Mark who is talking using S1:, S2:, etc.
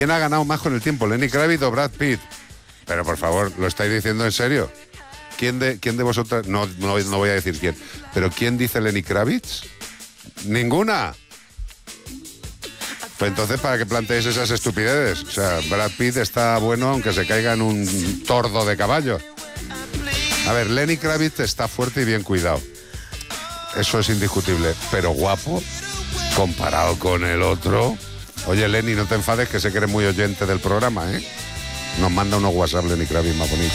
S1: ¿Quién ha ganado más con el tiempo, Lenny Kravitz o Brad Pitt? Pero por favor, ¿lo estáis diciendo en serio? ¿Quién de vosotras? No voy a decir quién. ¿Pero quién dice Lenny Kravitz? ¡Ninguna! Pues entonces, ¿para qué planteéis esas estupideces? O sea, Brad Pitt está bueno aunque se caiga en un tordo de caballo. A ver, Lenny Kravitz está fuerte y bien cuidado. Eso es indiscutible. Pero guapo, comparado con el otro... Oye, Lenny, no te enfades, que sé que eres muy oyente del programa, ¿eh? Nos manda unos WhatsApp Lenny Kravitz más bonitos.